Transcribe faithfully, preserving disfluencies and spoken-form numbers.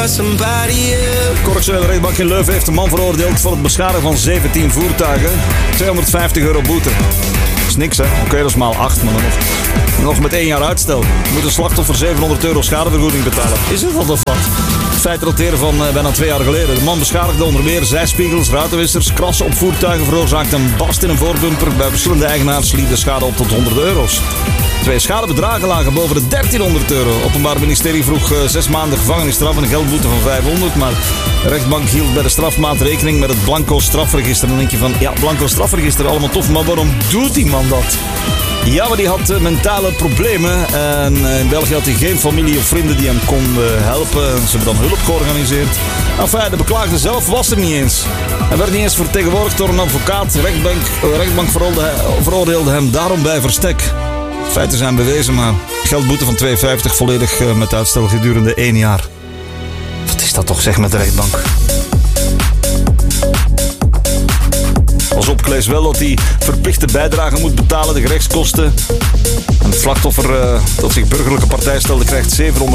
Correctionele rechtbank in Leuven heeft een man veroordeeld voor het beschadigen van zeventien voertuigen. tweehonderdvijftig euro boete. Dat is niks, hè? Oké, okay, dat is maal acht, maar dan nog, nog met één jaar uitstel. Moet een slachtoffer zevenhonderd euro schadevergoeding betalen. Is het wat of wat? Het feit dateren van uh, bijna twee jaar geleden. De man beschadigde onder meer zijspiegels, ruitenwissers, krassen op voertuigen, veroorzaakte een barst in een voorbumper. Bij verschillende eigenaars liep de schade op tot honderd euro's. Twee schadebedragen lagen boven de dertienhonderd euro. Het Openbaar Ministerie vroeg uh, zes maanden gevangenisstraf en een geldboete van vijfhonderd. Maar de rechtbank hield bij de strafmaat rekening met het blanco strafregister. Dan denk je van, ja, blanco strafregister, allemaal tof, maar waarom doet die man dat? Ja, maar die had uh, mentale problemen. En uh, in België had hij geen familie of vrienden die hem konden helpen. Ze hebben dan hulp georganiseerd. Enfin, de beklaagde zelf was er niet eens. Hij werd niet eens vertegenwoordigd door een advocaat. De rechtbank, uh, rechtbank veroordeelde, veroordeelde hem daarom bij verstek. Feiten zijn bewezen, maar geldboete van twee vijftig volledig uh, met uitstel gedurende één jaar. Wat is dat toch, zeg, met de rechtbank? Als op, ik lees wel dat hij verplichte bijdrage moet betalen, de gerechtskosten. En het slachtoffer uh, dat zich burgerlijke partij stelde krijgt zevenhonderd